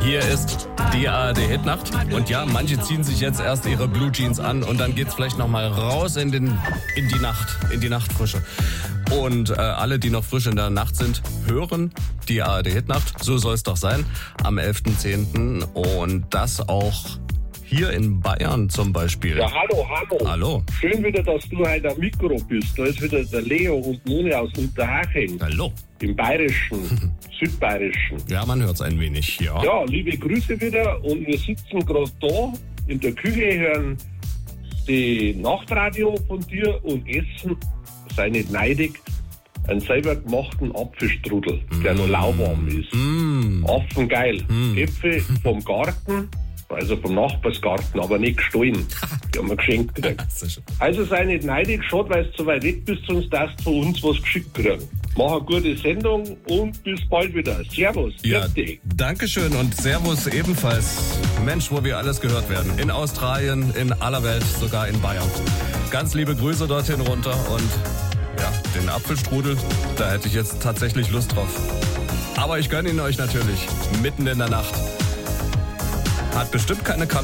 Hier ist die ARD-Hitnacht. Und ja, manche ziehen sich jetzt erst ihre Blue Jeans an und dann geht's vielleicht nochmal raus in die Nachtfrische. Und alle, die noch frisch in der Nacht sind, hören die ARD-Hitnacht. So soll es doch sein, am 11.10. Und das auch hier in Bayern zum Beispiel. Ja, hallo. Hallo. Schön wieder, dass du heute am Mikro bist. Da ist wieder der Leo und Mone aus Unterhaching. Hallo. Im Bayerischen, Südbayerischen. Ja, man hört es ein wenig, ja. Ja, liebe Grüße wieder. Und wir sitzen gerade da in der Küche, hören die Nachtradio von dir und essen, sei nicht neidig, einen selber gemachten Apfelstrudel, der noch lauwarm ist. Affengeil. Äpfel vom Garten, also vom Nachbarsgarten, aber nicht gestohlen. Die haben wir geschenkt gekriegt. Also sei nicht neidig, schade, weil du so weit weg bist, sonst darfst du von uns was geschickt kriegen. Mach eine gute Sendung und bis bald wieder. Servus. Ja, Dankeschön und Servus ebenfalls. Mensch, wo wir alles gehört werden. In Australien, in aller Welt, sogar in Bayern. Ganz liebe Grüße dorthin runter und ja, den Apfelstrudel, da hätte ich jetzt tatsächlich Lust drauf. Aber ich gönne ihn euch natürlich, mitten in der Nacht. Hat bestimmt keine